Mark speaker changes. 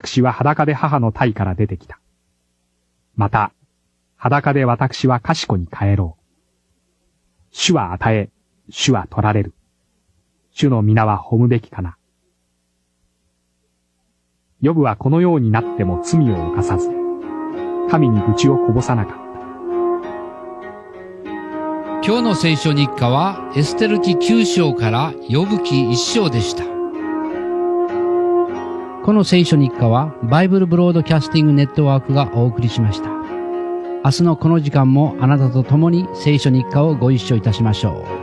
Speaker 1: 私は裸で母の胎から出てきた。また、裸で私は賢に帰ろう。主は与え、主は取られる。主の皆は褒むべきかな。ヨブはこのようになっても罪を犯さず、神に愚痴をこぼさなかった。
Speaker 2: 今日の聖書日課はエステル記9章からヨブ記1章でした。この聖書日課はバイブルブロードキャスティングネットワークがお送りしました。明日のこの時間もあなたと共に聖書日課をご一緒いたしましょう。